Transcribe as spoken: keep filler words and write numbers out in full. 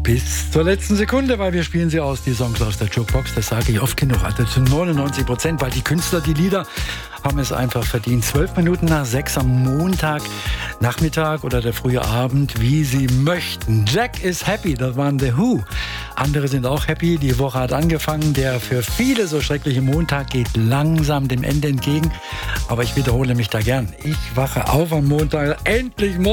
bis zur letzten Sekunde, weil wir spielen sie aus, die Songs aus der Jukebox. Das sage ich oft genug, also zu neunundneunzig Prozent, weil die Künstler, die Lieder haben es einfach verdient. Zwölf Minuten nach sechs am Montag, Nachmittag oder der frühe Abend, wie sie möchten. Jack is happy, das waren The Who. Andere sind auch happy, die Woche hat angefangen. Der für viele so schreckliche Montag geht langsam dem Ende entgegen. Aber ich wiederhole mich da gern. Ich wache auf am Montag, endlich Montag.